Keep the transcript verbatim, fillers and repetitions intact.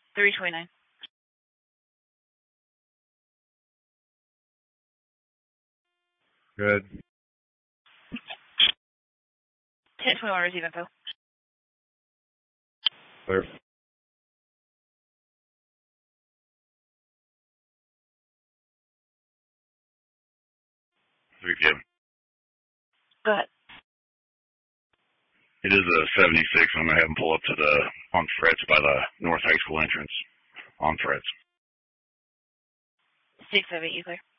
three twenty-nine. Good. ten twenty-one, receive info. Clear. three p.m. Go ahead. It is a seventy-six. I'm going to have them pull up to the, on Frets by the North High School entrance. On Frets. six seven eight, you clear.